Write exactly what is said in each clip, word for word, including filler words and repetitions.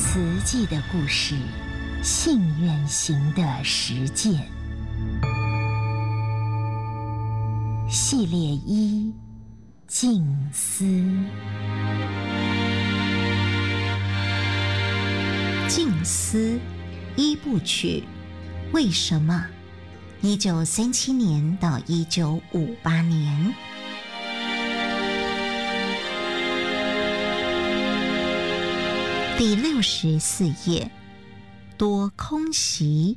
慈济的故事，信愿行的实践系列一：静思。静思一部曲，为什么？一九三七年到一九五八年。第六十四页，多空袭。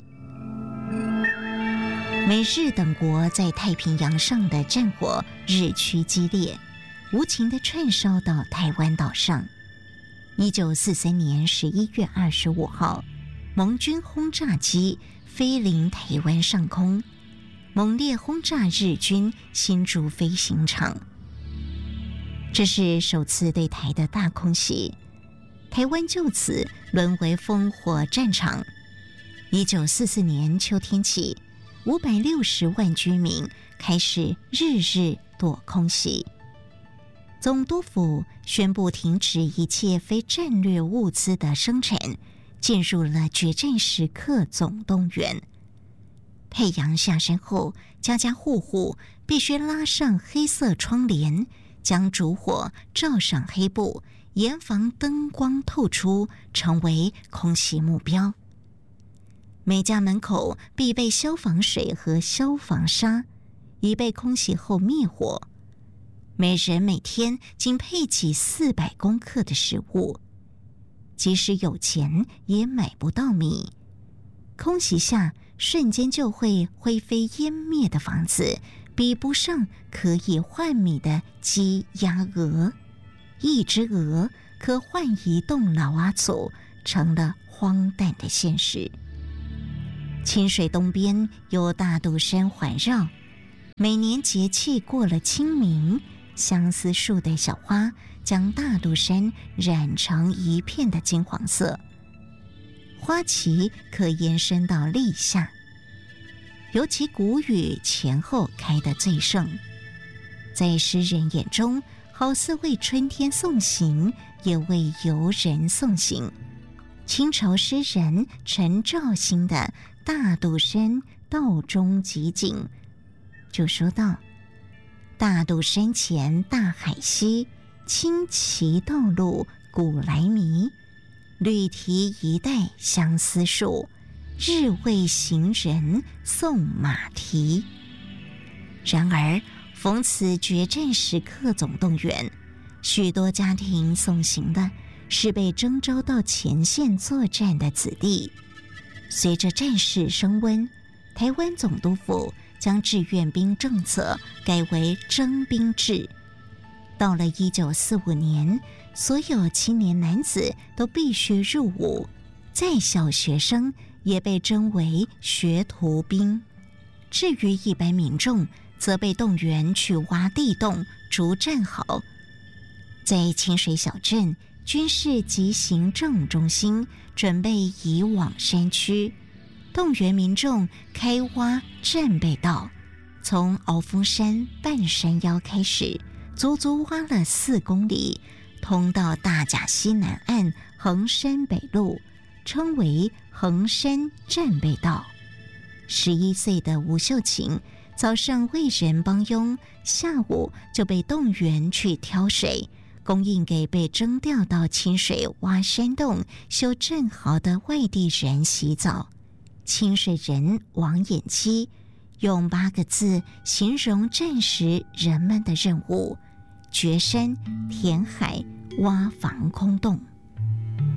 美日等国在太平洋上的战火日趋激烈，无情地串烧到台湾岛上。一九四三年十一月二十五号，盟军轰炸机飞临台湾上空，猛烈轰炸日军新竹飞行场。这是首次对台的大空袭，台湾就此沦为烽火战场。一九四四年秋天起，五百六十万居民开始日日躲空袭。总督府宣布停止一切非战略物资的生产，进入了决战时刻总动员。太阳下山后，家家户户必须拉上黑色窗帘，将烛火罩上黑布，严防灯光透出，成为空袭目标。每家门口必备消防水和消防沙，以备空袭后灭火。每人每天仅配给四百公克的食物，即使有钱也买不到米。空袭下瞬间就会灰飞烟灭的房子，比不上可以换米的鸡鸭鹅。一只鹅可换一栋老阿祖，成了荒诞的现实。清水东边有大肚山环绕，每年节气过了清明，相思树的小花将大肚山染成一片的金黄色，花期可延伸到立夏，尤其谷雨前后开得最盛，在诗人眼中好似为春天送行，也为游人送行。清朝诗人陈肇兴的《大肚山道中集锦》就说道：大肚山前大海西，青旗道路古来迷。绿堤一带相思树，日为行人送马蹄。然而逢此决战时刻总动员，许多家庭送行的是被征召到前线作战的子弟。随着战事升温，台湾总督府将志愿兵政策改为征兵制。到了一九四五年，所有青年男子都必须入伍，在校学生也被征为学徒兵。至于一般民众，则被动员去挖地洞、筑战壕。在清水小镇，军事及行政中心准备移往山区，动员民众开挖战备道，从鳌峰山半山腰开始，足足挖了四公里，通到大甲溪南岸横山北路，称为横山战备道。十一岁的吴秀琴早上为人帮佣，下午就被动员去挑水，供应给被征调到清水挖山洞、修战壕的外地人洗澡。清水人王衍基用八个字形容战时人们的任务：掘山、填海、挖防空洞。